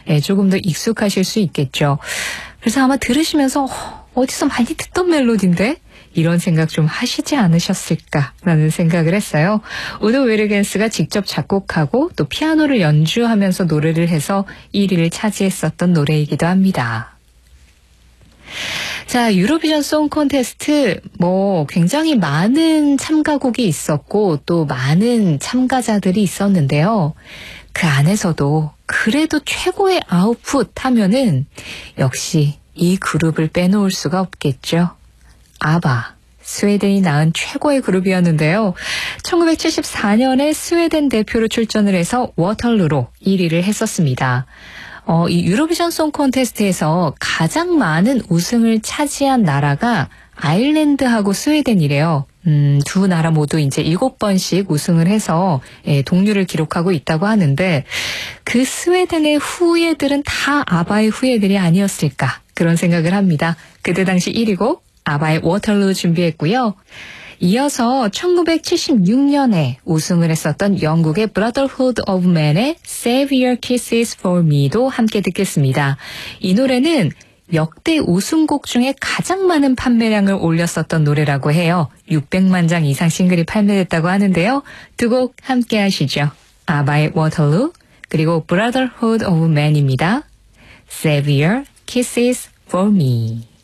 조금 더 익숙하실 수 있겠죠. 그래서 아마 들으시면서 어디서 많이 듣던 멜로디인데? 이런 생각 좀 하시지 않으셨을까라는 생각을 했어요. 우도 웨르겐스가 직접 작곡하고 또 피아노를 연주하면서 노래를 해서 1위를 차지했었던 노래이기도 합니다. 자, 유로비전 송 콘테스트 굉장히 많은 참가곡이 있었고 또 많은 참가자들이 있었는데요. 그 안에서도 그래도 최고의 아웃풋 하면은 역시 이 그룹을 빼놓을 수가 없겠죠. 아바, 스웨덴이 낳은 최고의 그룹이었는데요. 1974년에 스웨덴 대표로 출전을 해서 워털루로 1위를 했었습니다. 이 유로비전 송 콘테스트에서 가장 많은 우승을 차지한 나라가 아일랜드하고 스웨덴이래요. 두 나라 모두 이제 7번씩 우승을 해서 동률을 기록하고 있다고 하는데 그 스웨덴의 후예들은 다 아바의 후예들이 아니었을까 그런 생각을 합니다. 그때 당시 1위곡 아바의 워털루 준비했고요. 이어서 1976년에 우승을 했었던 영국의 Brotherhood of Man의 Save Your Kisses for Me도 함께 듣겠습니다. 이 노래는 역대 우승곡 중에 가장 많은 판매량을 올렸었던 노래라고 해요. 600만 장 이상 싱글이 판매됐다고 하는데요. 두 곡 함께 하시죠. 아바의 Waterloo 그리고 Brotherhood of Man입니다. Save Your Kisses for Me.